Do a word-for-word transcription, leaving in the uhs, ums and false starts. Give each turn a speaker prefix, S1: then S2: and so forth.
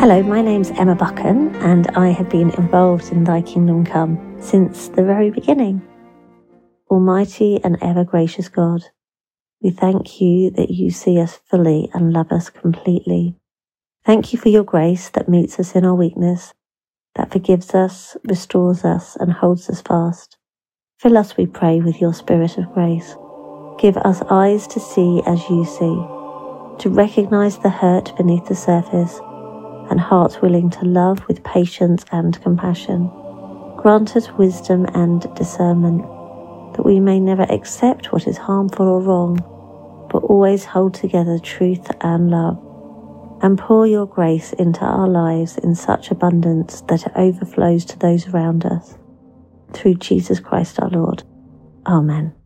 S1: Hello, my name's Emma Buchan, and I have been involved in Thy Kingdom Come since the very beginning. Almighty and ever-gracious God, we thank you that you see us fully and love us completely. Thank you for your grace that meets us in our weakness, that forgives us, restores us, and holds us fast. Fill us, we pray, with your spirit of grace. Give us eyes to see as you see, to recognise the hurt beneath the surface, and hearts willing to love with patience and compassion. Grant us wisdom and discernment, that we may never accept what is harmful or wrong, but always hold together truth and love. And pour your grace into our lives in such abundance that it overflows to those around us. Through Jesus Christ our Lord. Amen.